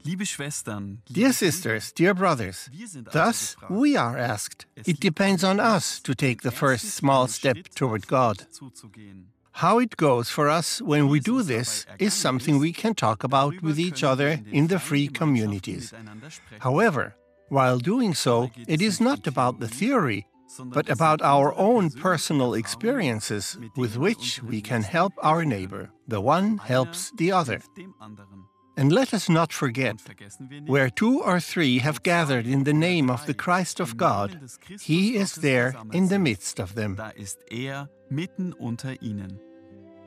Dear sisters, dear brothers, thus we are asked. It depends on us to take the first small step toward God. How it goes for us when we do this is something we can talk about with each other in the free communities. However, while doing so, it is not about the theory, but about our own personal experiences with which we can help our neighbor. The one helps the other. And let us not forget, where 2 or 3 have gathered in the name of the Christ of God, He is there in the midst of them.